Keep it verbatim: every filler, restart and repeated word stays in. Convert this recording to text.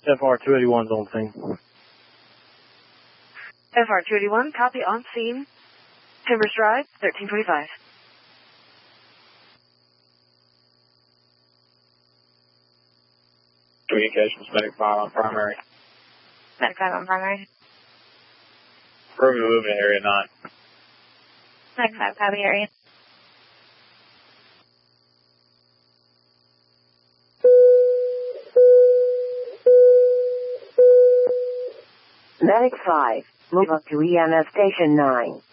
F R two eighty-one's on scene. F R two eighty-one, copy on scene. Timbers Drive, thirteen twenty-five. Communications, medic five on primary. Medic five on primary. Room moving area nine. Medic five, copy area. Medic five, move up to E M S Station nine.